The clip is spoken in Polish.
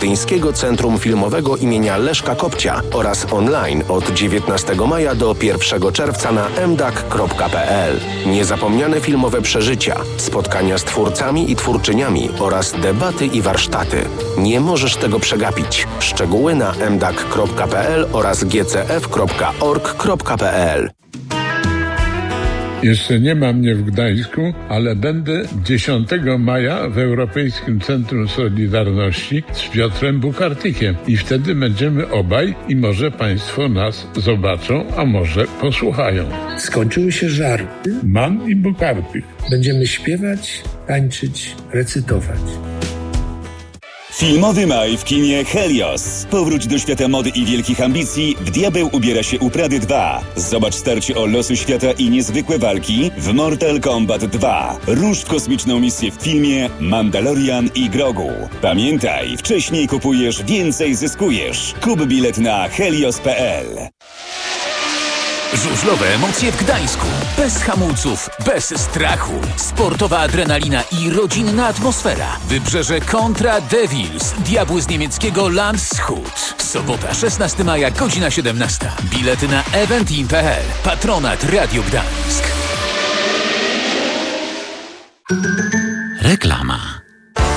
Gdyńskiego Centrum Filmowego imienia Leszka Kopcia oraz online od 19 maja do 1 czerwca na mdak.pl. Niezapomniane filmowe przeżycia, spotkania z twórcami i twórczyniami oraz debaty i warsztaty. Nie możesz tego przegapić. Szczegóły na mdak.pl oraz gcf.org.pl. Jeszcze nie ma mnie w Gdańsku, ale będę 10 maja w Europejskim Centrum Solidarności z Piotrem Bukartykiem. I wtedy będziemy obaj i może Państwo nas zobaczą, a może posłuchają. Skończyły się żarty. Mann i Bukartyk. Będziemy śpiewać, tańczyć, recytować. Filmowy maj w kinie Helios. Powróć do świata mody i wielkich ambicji w Diabeł ubiera się u Prady 2. Zobacz starcie o losy świata i niezwykłe walki w Mortal Kombat 2. Rusz w kosmiczną misję w filmie Mandalorian i Grogu. Pamiętaj, wcześniej kupujesz, więcej zyskujesz. Kup bilet na helios.pl. Żużlowe emocje w Gdańsku. Bez hamulców, bez strachu. Sportowa adrenalina i rodzinna atmosfera. Wybrzeże kontra Devils. Diabły z niemieckiego Landshut. Sobota, 16 maja, godzina 17. Bilety na eventim.pl. Patronat Radio Gdańsk. Reklama.